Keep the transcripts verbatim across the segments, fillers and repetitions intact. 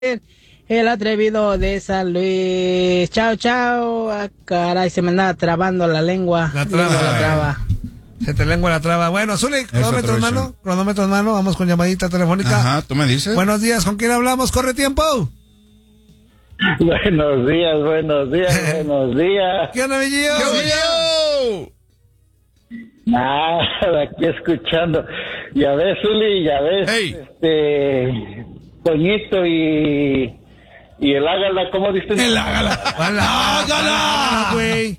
el atrevido de San Luis. Chao, chao. Ah, caray, se me anda trabando la lengua. La traba. La traba. Se te lengua la traba. Bueno, Zuli, cronómetro en mano. Cronómetro en mano. Vamos con llamadita telefónica. Ajá, tú me dices. Buenos días, ¿con quién hablamos? ¡Corre tiempo! Buenos días, buenos días, buenos días. ¿Qué onda, Villillo? ¡Yo, Nada, aquí escuchando. Ya ves, Zuli, ya ves. Hey. Este. Toñito y. Y el Ágala, ¿cómo dices? ¡El Ágala! ¡El Ágala, güey!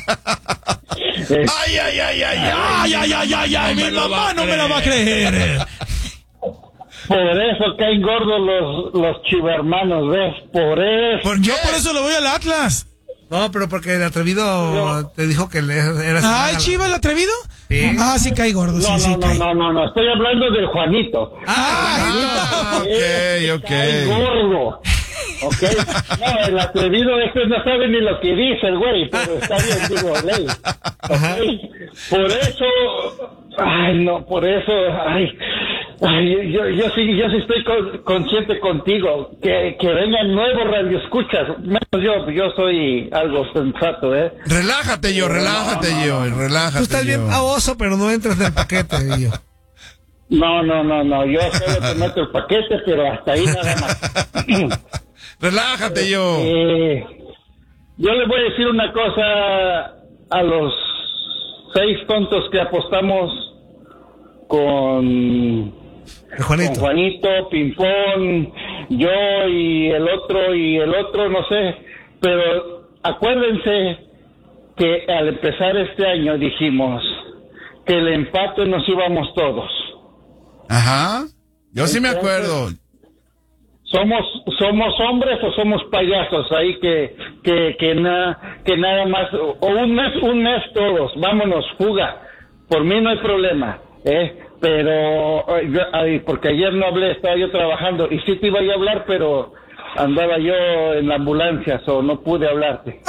¡Ay, ay, ay, ay, ay, ay, ay, ay, ay! Mi mamá no me la va a creer. Por eso caen gordos los, los chivermanos, ¿ves? Por eso. ¿Por yo por eso le voy al Atlas. No, pero porque el atrevido te dijo que le eras... Ay, Chiva, ¿el atrevido? Sí. Ah, sí cae gordo, sí, No, sí no, no, cae. no, no, no, estoy hablando del Juanito. Ah, ok, ok. Cae gordo. ¿Ok? No, el atrevido este no sabe ni lo que dice el güey, pero está bien, digo, ley. ¿Ok? Por eso, ay, no, por eso, ay, ay yo, yo sí, yo sí estoy con, consciente contigo, que, que vengan nuevos radioescuchas, menos yo, yo soy algo sensato, ¿eh? Relájate, yo, relájate, yo, relájate. tú estás bien yo. baboso, pero no entras del paquete, Villillo. No, no, no, no, yo solo te meto el paquete, pero hasta ahí nada más. Relájate, yo. Eh, yo le voy a decir una cosa a los seis tontos que apostamos con, El Juanito. con Juanito, Pimpón, yo y el otro y el otro, no sé, pero acuérdense que al empezar este año dijimos que el empate nos íbamos todos. Ajá. Yo sí me acuerdo. Somos somos hombres o somos payasos ahí que que que nada que nada más o un mes un mes todos, vámonos, fuga. Por mí no hay problema, eh, pero yo, ay, porque ayer no hablé, estaba yo trabajando y sí te iba a hablar, pero andaba yo en la ambulancia, o no pude hablarte.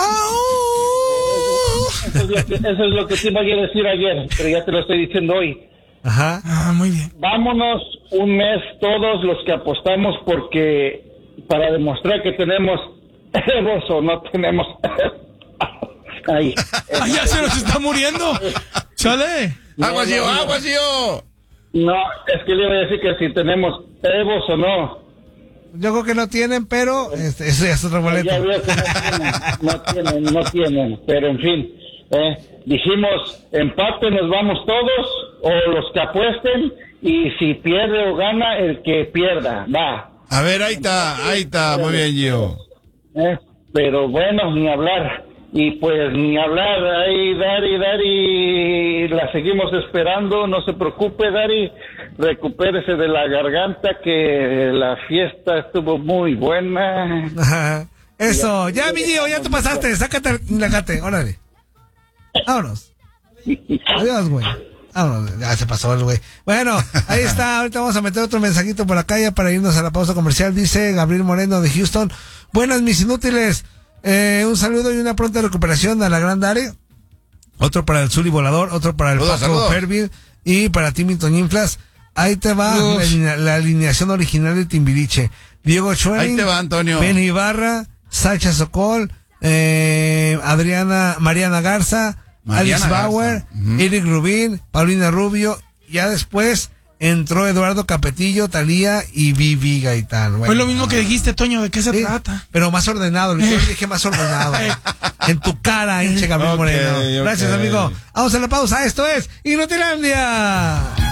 Eso es lo que, eso es lo que te iba a decir ayer, pero ya te lo estoy diciendo hoy. Ajá. Ah, muy bien. Vámonos un mes todos los que apostamos, porque para demostrar que tenemos egos o no tenemos. Ahí. ¡Ay, ya se nos está muriendo! ¡Chale! Aguas, yo, aguas, yo. No, es que le iba a decir que si tenemos egos o no. Yo creo que no tienen, pero este, eso ya es otro boleto. Ya veo que no tienen, no tienen, no tienen, pero en fin. Eh, dijimos, empate, nos vamos todos, o los que apuesten, y si pierde o gana, el que pierda, va. A ver, ahí está, ahí está, muy bien, yo. Eh, pero bueno, ni hablar, y pues ni hablar, ahí Dari, Dari, la seguimos esperando, no se preocupe, Dari, recupérese de la garganta, que la fiesta estuvo muy buena. Ajá. Eso, ya, Villillo, ya te pasaste, sácate el lacate, órale. Vámonos. Adiós, güey. Vámonos, ya se pasó el güey. Bueno, ahí está. Ahorita vamos a meter otro mensajito por acá ya para irnos a la pausa comercial. Dice Gabriel Moreno de Houston. Buenas, mis inútiles. Eh, un saludo y una pronta recuperación a la gran Dari. Otro para el Zuli Volador, otro para el Saludos, Paco saludos. Perville y para Timmy Toñinflas. Ahí te va la, alinea- la alineación original de Timbiriche. Diego Schwenning, Ahí te va, Antonio. Ben Ibarra, Sacha Sokol, eh, Adriana, Mariana Garza, Mariana Alice Bauer, Garza. Ujú. Eric Rubín, Paulina Rubio. Ya después entró Eduardo Capetillo, Talía y Vivi Gaitán. Bueno, Fue lo mismo que dijiste, Toño, ¿de qué se sí, trata? pero más ordenado. Yo dije más ordenado. En tu cara, hinche Gabriel Ok, Moreno. ok. Gracias, amigo. Vamos a la pausa. Esto es Inutilandia.